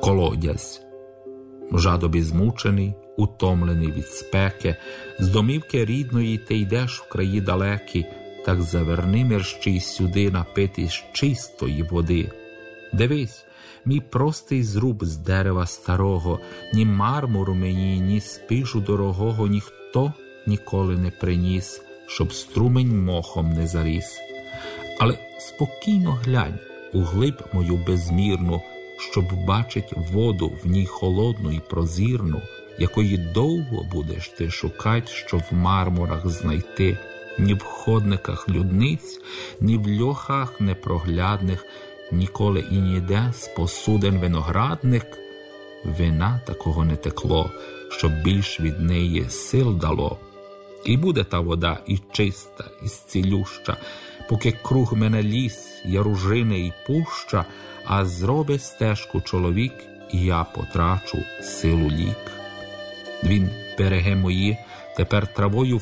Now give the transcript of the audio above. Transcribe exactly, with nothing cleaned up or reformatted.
колодязь. Жадобі змучений, утомлений від спеки, з домівки рідної ти йдеш в краї далекі, так заверни мерщій сюди напитись чистої води. Дивись, мій простий зруб з дерева старого, ні мармуру мені, ні спижу дорогого ніхто ніколи не приніс, щоб струмень мохом не заріс. Але спокійно глянь у глиб мою безмірну, щоб бачить воду в ній холодну і прозірну, якої довго будеш ти шукать, що в мармурах знайти, ні в ходниках людниць, ні в льохах непроглядних, ніколи і ніде з посудин виноградник вина такого не текло, щоб більш від неї сил дало. І буде та вода і чиста, і зцілюща, поки круг мене ліс, яружини і пуща, а зробить стежку чоловік, і я потрачу силу лік. Він береги мої тепер травою